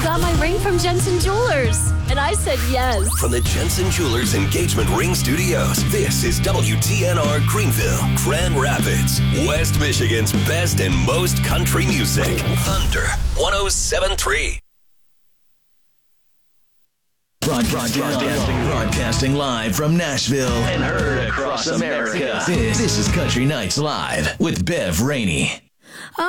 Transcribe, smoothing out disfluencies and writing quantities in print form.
got my ring from Jensen Jewelers. And I said yes. From the Jensen Jewelers Engagement Ring Studios, this is WTNR Greenville, Grand Rapids, West Michigan's best and most country music. Thunder 107.3. Broadcasting live from Nashville and heard across America. This is Country Nights Live with Bev Rainey.